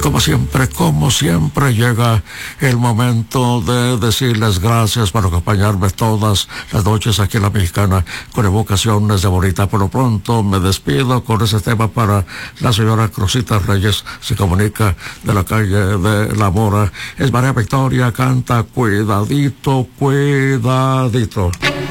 Como siempre, llega el momento de decirles gracias por acompañarme todas las noches aquí en La Mexicana con evocaciones de bonita. Por lo pronto me despido con ese tema para la señora Crosita Reyes. Se comunica de la calle de La Mora. Es María Victoria, canta Cuidadito, cuidadito.